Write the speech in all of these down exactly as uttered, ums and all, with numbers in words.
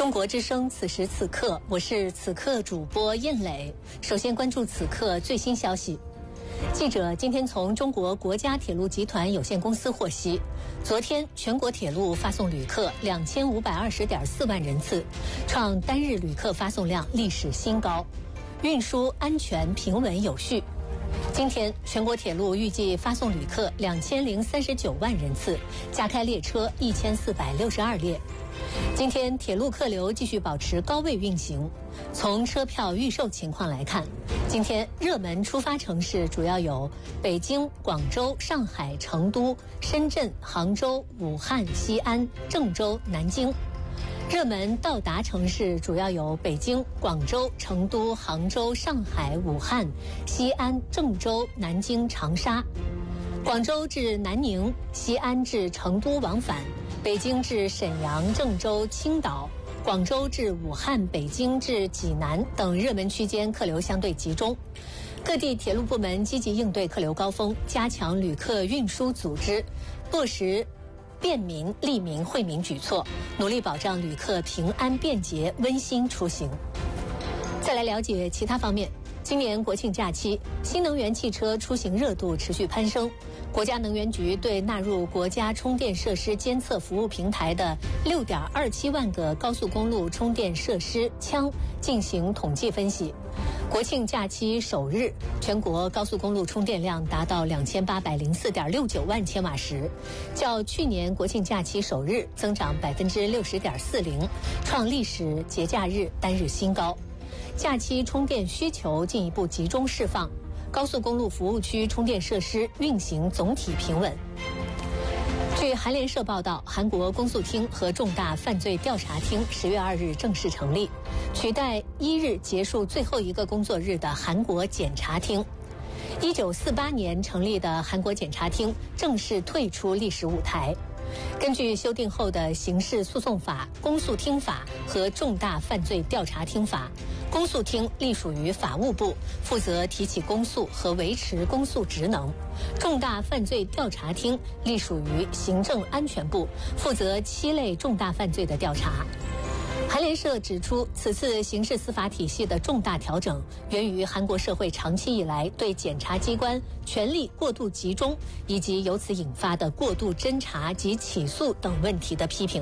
中国之声，此时此刻，我是此刻主播燕磊。首先关注此刻最新消息。记者今天从中国国家铁路集团有限公司获悉，昨天全国铁路发送旅客两千五百二十点四万人次，创单日旅客发送量历史新高，运输安全平稳有序。今天全国铁路预计发送旅客两千零三十九万人次，加开列车一千四百六十二列。今天铁路客流继续保持高位运行。从车票预售情况来看，今天热门出发城市主要有北京、广州、上海、成都、深圳、杭州、武汉、西安、郑州、南京。热门到达城市主要有北京、广州、成都、杭州、上海、武汉、西安、郑州、南京、长沙。广州至南宁、西安至成都往返，北京至沈阳、郑州、青岛，广州至武汉、北京至济南等热门区间客流相对集中。各地铁路部门积极应对客流高峰，加强旅客运输组织，落实便民、利民、惠民举措，努力保障旅客平安便捷、温馨出行。再来了解其他方面。今年国庆假期，新能源汽车出行热度持续攀升。国家能源局对纳入国家充电设施监测服务平台的 六点二七万个高速公路充电设施枪进行统计分析。国庆假期首日，全国高速公路充电量达到两千八百零四点六九万千瓦时，较去年国庆假期首日增长百分之六十点四零，创历史节假日单日新高。假期充电需求进一步集中释放，高速公路服务区充电设施运行总体平稳。据韩联社报道，韩国公诉厅和重大犯罪调查厅十月二日正式成立，取代一日结束最后一个工作日的韩国检察厅。一九四八年成立的韩国检察厅正式退出历史舞台。根据修订后的刑事诉讼法、公诉厅法和重大犯罪调查厅法，公诉厅隶属于法务部，负责提起公诉和维持公诉职能；重大犯罪调查厅隶属于行政安全部，负责七类重大犯罪的调查。韩联社指出，此次刑事司法体系的重大调整源于韩国社会长期以来对检察机关权力过度集中以及由此引发的过度侦查及起诉等问题的批评。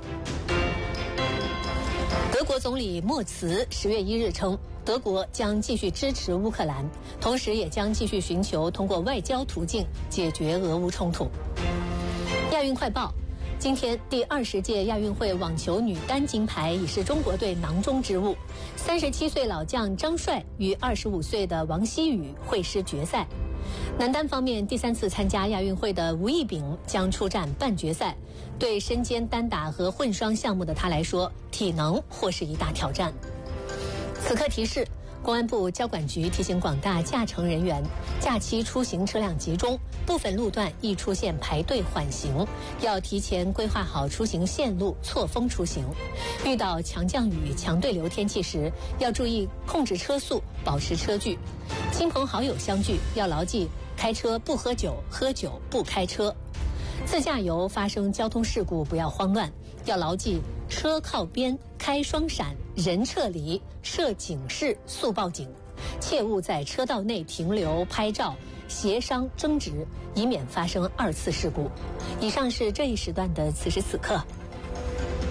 德国总理默茨十月一日称，德国将继续支持乌克兰，同时也将继续寻求通过外交途径解决俄乌冲突。亚运快报。今天，第二十届亚运会网球女单金牌已是中国队囊中之物。三十七岁老将张帅与二十五岁的王希雨会师决赛。男单方面，第三次参加亚运会的吴亦丙将出战半决赛。对身兼单打和混双项目的他来说，体能或是一大挑战。此刻提示。公安部交管局提醒广大驾乘人员，假期出行车辆集中，部分路段易出现排队缓行，要提前规划好出行线路，错峰出行。遇到强降雨、强对流天气时，要注意控制车速，保持车距。亲朋好友相聚，要牢记开车不喝酒，喝酒不开车。自驾游发生交通事故不要慌乱，要牢记车靠边、开双闪、人撤离、设警示、速报警，切勿在车道内停留拍照、协商争执，以免发生二次事故。以上是这一时段的此时此刻。